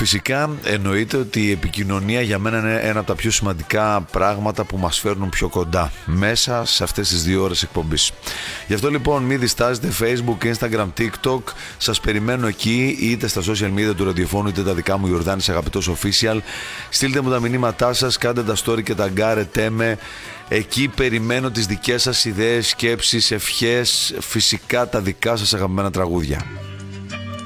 φυσικά εννοείται ότι η επικοινωνία για μένα είναι ένα από τα πιο σημαντικά πράγματα που μας φέρνουν πιο κοντά μέσα σε αυτές τις 2 ώρες εκπομπής. Γι' αυτό λοιπόν μην διστάζετε, Facebook, Instagram, TikTok, σας περιμένω εκεί, είτε στα social media του ραδιοφώνου είτε τα δικά μου, Ιορδάνης Αγαπητός Official. Στείλτε μου τα μηνύματά σας, κάντε τα story και ταγκάρετε με. Εκεί περιμένω τις δικές σας ιδέες, σκέψεις, ευχές, φυσικά τα δικά σας αγαπημένα τραγούδια.